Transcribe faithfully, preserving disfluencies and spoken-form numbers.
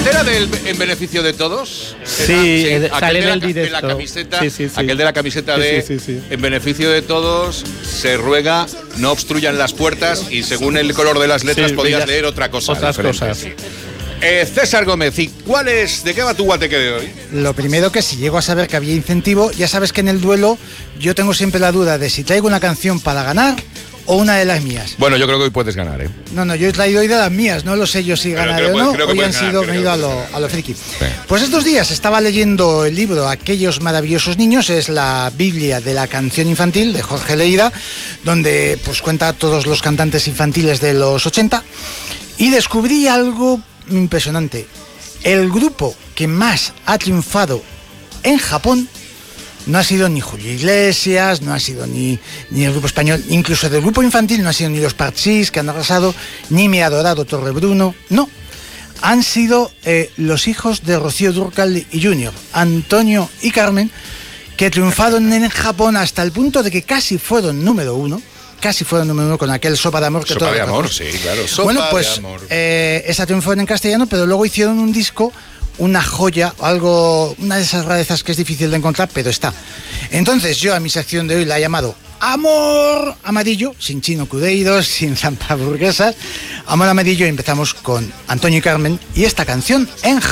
¿Este era del En Beneficio de Todos? Sí, sí, sale en el directo. De la camiseta, sí, sí, sí. Aquel de la camiseta de sí, sí, sí, sí. En Beneficio de Todos se ruega no obstruyan las puertas y según el color de las letras sí, podías bellas, leer otra cosa. Otras diferente. cosas. Eh, César Gómez, ¿y cuál es, de qué va tu guateque de hoy? Lo primero, que si llego a saber que había incentivo, ya sabes que en el duelo yo tengo siempre la duda de si traigo una canción para ganar o una de las mías. Bueno, yo creo que hoy puedes ganar, ¿eh? No, no, yo he traído hoy de las mías, no lo sé yo si ganaré o no, hoy han sido, me he ido a lo, a lo friki. Sí. Pues estos días estaba leyendo el libro Aquellos maravillosos niños, es la Biblia de la canción infantil de Jorge Leira, donde pues cuenta todos los cantantes infantiles de los ochenta, y descubrí algo impresionante. El grupo que más ha triunfado en Japón no ha sido ni Julio Iglesias, no ha sido ni, ni el grupo español, incluso del grupo infantil no ha sido ni los Parchís, que han arrasado, ni Mi Adorado Torrebruno, no. Han sido eh, los hijos de Rocío Dúrcal y Junior, Antonio y Carmen, que triunfaron en Japón hasta el punto de que casi fueron número uno. Casi fueron número uno con aquel Sopa de Amor. Que Sopa todo de Amor, sí, claro. Sopa bueno, pues, de Amor. Eh, esa triunfó en castellano, pero luego hicieron un disco, una joya, algo, una de esas rarezas que es difícil de encontrar, pero está. Entonces yo a mi sección de hoy la he llamado Amor Amarillo, sin Chino Cudeiros, sin zampaburguesas. Amor Amarillo, y empezamos con Antonio y Carmen y esta canción en